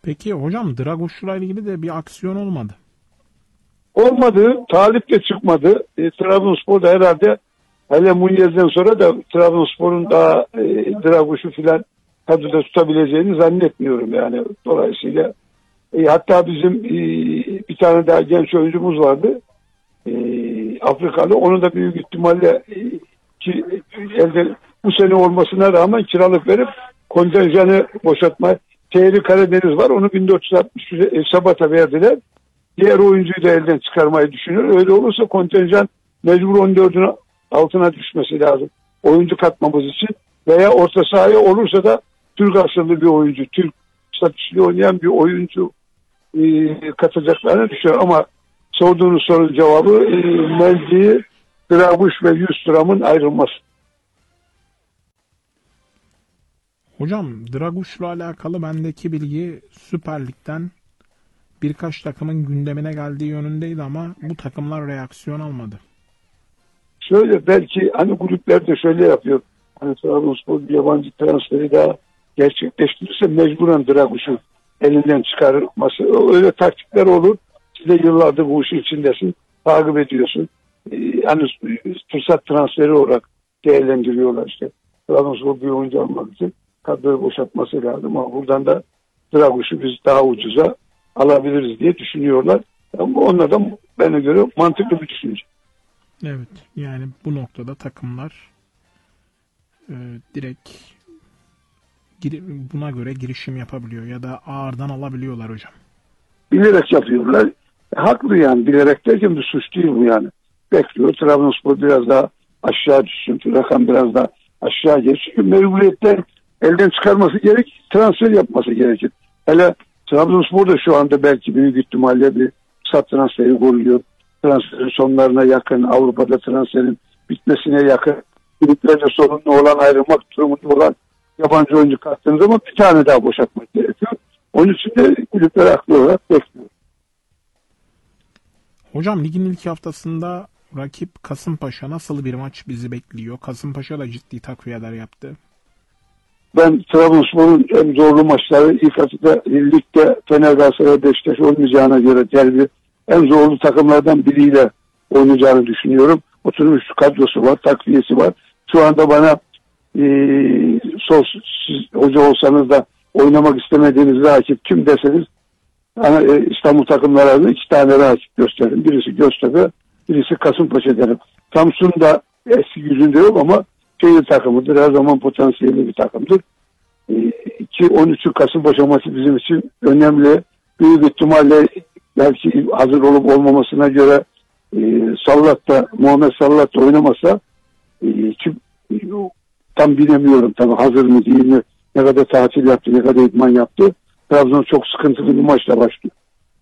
Peki hocam Dragoş'la ilgili de bir aksiyon olmadı. Olmadı. Talip de çıkmadı. Trabzonspor da herhalde hele Munyez'den sonra da Trabzonspor'un daha Dragoş'u filan kadroda tutabileceğini zannetmiyorum yani. Dolayısıyla hatta bizim bir tane daha genç oyuncumuz vardı. Afrikalı. Onu da büyük ihtimalle elde bu sene olmasına rağmen kiralık verip kontenjanı boşaltma. Tehri Karadeniz var. Onu 1460 Sabat'a verdiler. Diğer oyuncuyu da elden çıkarmayı düşünüyor. Öyle olursa kontenjan mecbur 14'ün altına düşmesi lazım. Oyuncu katmamız için. Veya orta sahaya olursa da Türk asıllı bir oyuncu, Türk statüsüyle oynayan bir oyuncu katacaklarını düşünüyorum. Ama sorduğunuz sorunun cevabı Mendy, Dragoş ve Yusuf'un ayrılması. Hocam Dragoş'la alakalı bendeki bilgi Süper Lig'den birkaç takımın gündemine geldiği yönündeydi ama bu takımlar reaksiyon almadı. Şöyle belki hani kulüpler de şöyle yapıyor. Hani Trabzonspor bir yabancı transferi daha gerçekleştirirse mecburen Dragoş'u elinden çıkarması. Öyle taktikler olur. Siz de yıllardır bu işin içindesin. Takip ediyorsun. Hani fırsat transferi olarak değerlendiriyorlar işte. Trabzonspor bir oyuncu almak için kadroyu boşaltması lazım ama buradan da Dragoş'u biz daha ucuza alabiliriz diye düşünüyorlar. Ama onlardan bana göre mantıklı bir düşünce. Evet, yani bu noktada takımlar direkt buna göre girişim yapabiliyor ya da ağırdan alabiliyorlar hocam. Bilerek yapıyorlar. Haklı yani. Bilerek derken bir suç değil bu yani. Bekliyor. Trabzonspor biraz daha aşağı düşsün. Rakam biraz daha aşağı geçsin. Çünkü mecburiyetten elden çıkarması gerek. Transfer yapması gerekir. Hele Trabzonspor da şu anda belki büyük ihtimalle bir sat transferi koruyor. Transferin sonlarına yakın, Avrupa'da transferin bitmesine yakın, kulüplerle sorunlu olan, ayrılmak durumunda olan yabancı oyuncu kattığınız zaman bir tane daha boşaltmak gerekiyor. Onun için de kulüpler haklı olarak bekliyor. Hocam ligin ilk haftasında rakip Kasımpaşa, nasıl bir maç bizi bekliyor? Kasımpaşa da ciddi takviyeler yaptı. Ben Trabzonspor'un en zorlu maçları ilk haftada ligde Fener, Galatasaray, Beşiktaş olmayacağına göre derbi en zorlu takımlardan biriyle oynayacağını düşünüyorum. Oturmuş kadrosu var, takviyesi var. Şu anda bana siz hoca olsanız da oynamak istemediğiniz rakip kim deseniz İstanbul takımlarında 2 tane rakip gösterin. Birisi Göztepe, birisi Kasımpaşa derim. Samsun da eski yüzünde yok ama şehir takımıdır. Her zaman potansiyelli bir takımdır. 2-13'ü Kasımpaşa maçı bizim için önemli. Büyük ihtimalle belki hazır olup olmamasına göre Muhammed Sallat da oynamasa tam bilemiyorum tabii hazır mı değil mi, ne kadar tatil yaptı, ne kadar idman yaptı. Trabzon çok sıkıntılı bir maçla başlıyor.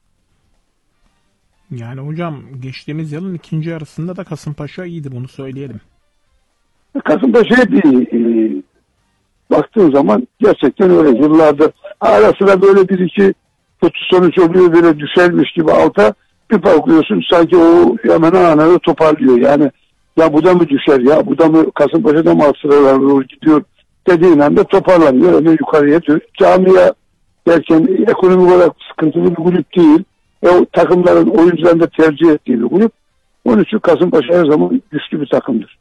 Yani hocam geçtiğimiz yılın ikinci yarısında da Kasımpaşa iyiydi, bunu söyleyelim. Kasımpaşa'ya bir baktığın zaman gerçekten öyle. Yıllardır ara sıra böyle bir iki kötü sonuç oluyor, böyle düşermiş gibi alta bir bakıyorsun sanki o hemen anında toparlıyor. Yani ya bu da mı düşer, ya bu da mı Kasımpaşa'da mı alt sıralar doğru gidiyor dediğin anda toparlanıyor. Öyle yukarıya camia derken ekonomik olarak sıkıntılı bir kulüp değil. O takımların oyuncularını da tercih ettiği bir kulüp. Onun için Kasımpaşa her zaman güçlü bir takımdır.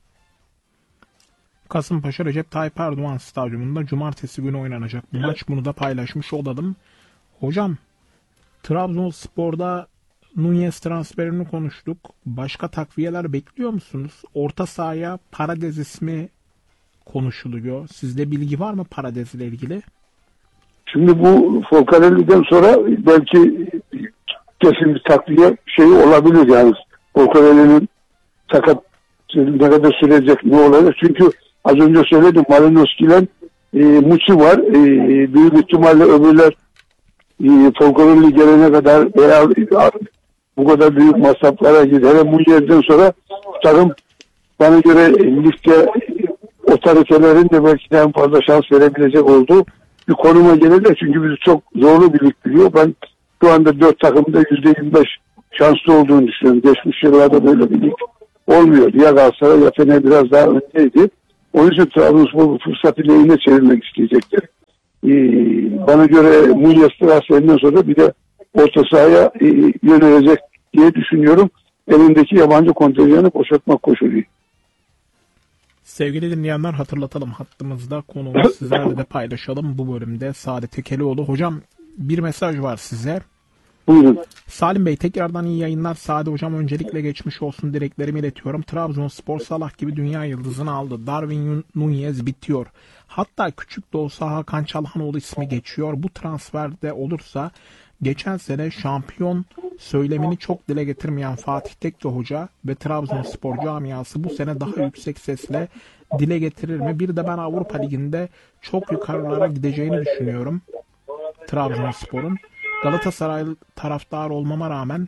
Kasımpaşa Recep Tayyip Erdoğan Stadyumunda cumartesi günü oynanacak bu maç. Bunu da paylaşmış olalım. Hocam Trabzonspor'da Nunez transferini konuştuk. Başka takviyeler bekliyor musunuz? Orta sahaya Paredes ismi konuşuluyor. Sizde bilgi var mı Paredes ile ilgili? Şimdi bu Folcarelli'den sonra belki kesin bir takviye şeyi olabilir yani. Folcarelli'nin sakat ne kadar sürecek, ne olacak? Çünkü az önce söyledim, Malinowski'yle Muçi var. Büyük ihtimalle öbürler Folcarelli gelene kadar veya bu kadar büyük masraflara gider. Bu yerden sonra takım bana göre ligde otoritelerin de belki de en fazla şans verebilecek olduğu bir konuma gelir. Çünkü bizi çok zorlu bir lig biliyor. Ben şu anda 4 takımda %25 şanslı olduğunu düşünüyorum. Geçmiş yıllarda böyle bir lig olmuyor. Ya Galatasaray ya Fener biraz daha öndeydi. Onun için Trabzonspor bu fırsatı lehine çevirmek isteyecektir. bana göre Munyes transferinden sonra bir de orta sahaya yönelecek diye düşünüyorum. Elindeki yabancı kontenjanı boşaltmak koşuluyor. Sevgili dinleyenler, hatırlatalım, hattımızda konuğumuz, sizlerle de paylaşalım bu bölümde Sadi Tekelioğlu. Hocam, bir mesaj var size. Buyurun. Salim Bey, tekrardan iyi yayınlar. Sadi hocam, öncelikle geçmiş olsun dileklerimi iletiyorum. Trabzonspor Salah gibi dünya yıldızını aldı. Darwin Nunez bitiyor. Hatta küçük de olsa Hakan Çalhanoğlu ismi geçiyor. Bu transferde olursa geçen sene şampiyon söylemini çok dile getirmeyen Fatih Tekke Hoca ve Trabzonspor camiası bu sene daha yüksek sesle dile getirir mi? Bir de ben Avrupa Ligi'nde çok yukarılara gideceğini düşünüyorum Trabzonspor'un. Galatasaray taraftarı olmama rağmen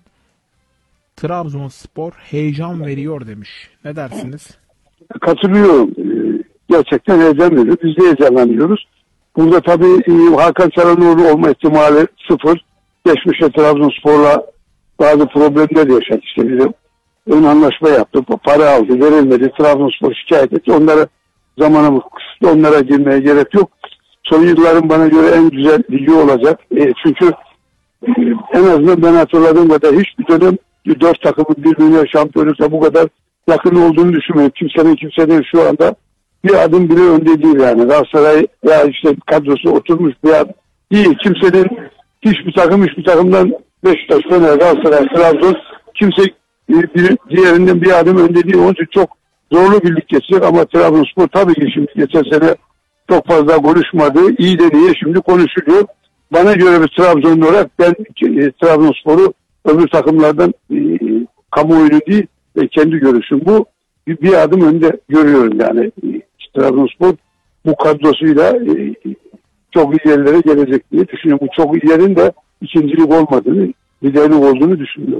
Trabzonspor heyecan veriyor demiş. Ne dersiniz? Katılıyorum. Gerçekten heyecan veriyor. Biz de heyecanlanıyoruz. Burada tabii Hakan Çalhanoğlu olma ihtimali sıfır. Geçmişte Trabzonspor'la bazı problemler yaşadı. İşte bir ön anlaşma yaptı. Para aldı, verilmedi. Trabzonspor şikayet etti. Onlara zamanımız kısıtlı. Onlara girmeye gerek yok. Son yılların bana göre en güzel ligi olacak. Çünkü en azından ben hatırladığım kadar hiçbir dönem 4 takımın birbirine şampiyonlukla bu kadar yakın olduğunu düşünmüyorum. Kimsenin şu anda bir adım bile önde değil yani. Galatasaray ya işte kadrosu oturmuş bir adım değil. Hiçbir takımdan Beşiktaş, Fener, Galatasaray, Trabzon kimse diğerinden bir adım önde değil. Onun için çok zorlu bir lig geçecek ama Trabzonspor tabii ki şimdi geçen sene çok fazla konuşmadı. İyi de diye şimdi konuşuluyor. Bana göre bir Trabzonlu olarak ben Trabzonspor'u öbür takımlardan kamuoyunu değil ve kendi görüşüm bu. Bir adım önde görüyorum yani. Trabzonspor bu kadrosuyla çok iyi yerlere gelecek diye düşünüyorum. Bu çok iyi yerin de ikincilik olmadığını, liderlik olduğunu düşünüyorum.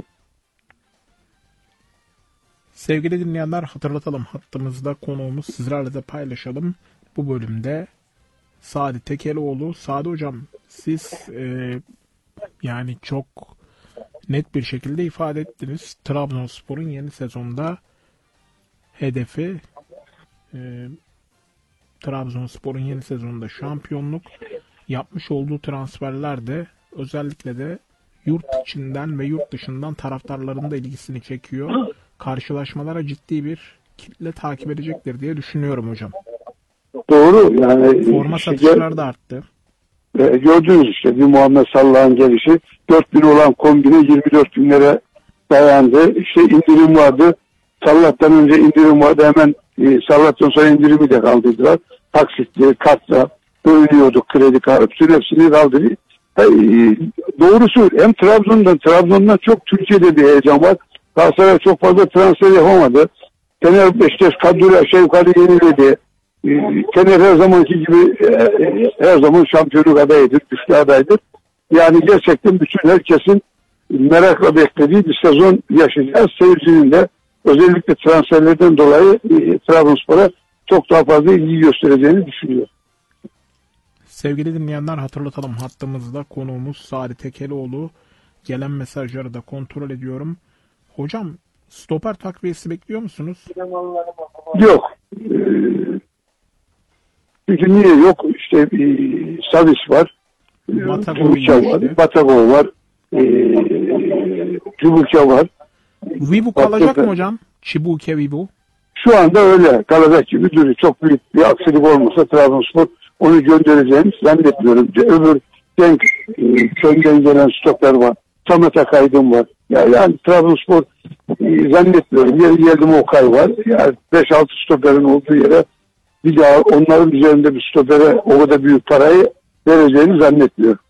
Sevgili dinleyenler, hatırlatalım, hattımızda konuğumuz, sizlerle de paylaşalım. Bu bölümde Sadi Tekelioğlu. Sadi hocam, siz yani çok net bir şekilde ifade ettiniz. Trabzonspor'un yeni sezonda hedefi Trabzonspor'un yeni sezonunda şampiyonluk. Yapmış olduğu transferler de özellikle de yurt içinden ve yurt dışından taraftarların da ilgisini çekiyor. Karşılaşmalara ciddi bir kitle takip edecektir diye düşünüyorum hocam. Doğru yani. Forma satışları da arttı. Gördünüz işte bir Muhammed Salah'ın gelişi 4.000 olan kombine 24 binlere dayandı. İşte indirim vardı. Salah'tan önce indirim vardı. Hemen Salah'tan sonra indirimi de kaldırdılar. Taksitli, kartla ödüyorduk kredi kartı. Bütün hepsini kaldırdı. Doğrusu hem Trabzon'dan çok Türkiye'de bir heyecan var. Galatasaray çok fazla transfer yapamadı. Fener Beşiktaş kadroyu aşağı yukarı yeniledi. Fener her zamanki gibi her zaman şampiyonluk adayıdır, güçlü adaydır. Yani gerçekten bütün herkesin merakla beklediği bir sezon yaşayacağız. Seyircinin de özellikle transferlerden dolayı Trabzonspor'a çok daha fazla ilgi göstereceğini düşünüyorum. Sevgili dinleyenler, hatırlatalım, hattımızda konuğumuz Sadi Tekelioğlu. Gelen mesajları da kontrol ediyorum. Hocam, stoper takviyesi bekliyor musunuz? Yok. Çünkü niye yok? İşte Savic var. Batagov var. Çubuka var. Vibu kalacak mı hocam? Çibuke Vibu. Şu anda öyle kalacak gibi duruyor. Çok büyük bir aksilik olmasa Trabzonspor onu göndereceğini zannetmiyorum. Öbür Denk Köy'den gelen stoper var. Samet Akaydın var. Yani Trabzonspor zannetmiyorum. Yeri geldi mi Okay var. Yani 5-6 stoperin olduğu yere bir daha onların üzerinde bir stopere o kadar büyük parayı vereceğini zannetmiyorum.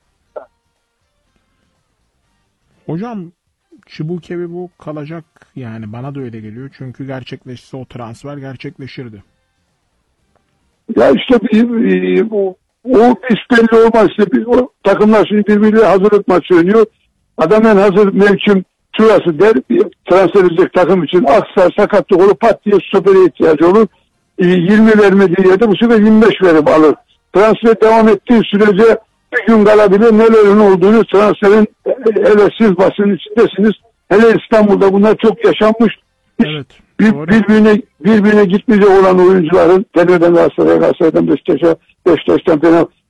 Hocam, Çibuke bu kalacak yani, bana da öyle geliyor. Çünkü gerçekleşse o transfer gerçekleşirdi. Ya işte o iş belli olmaz. İşte o takımlar şimdi birbiriyle hazırlık maçı oynuyor. Adam en hazır mevkim şurası der. Transfer edecek takım için aksar, sakatlık olur, pat diye stopere ihtiyacı olur. 20 vermediği yerde bu sefer 25 verip alır. Transfer devam ettiği sürece bir gün kalabilir. Nelerin olduğunu transferin, hele siz basının içindesiniz. Hele İstanbul'da bunlar çok yaşanmış. Evet, birbirine gitmeyecek olan oyuncuların Fener'den Galatasaray'a, Galatasaray'dan Beşiktaş'a, Beşiktaş'tan Fener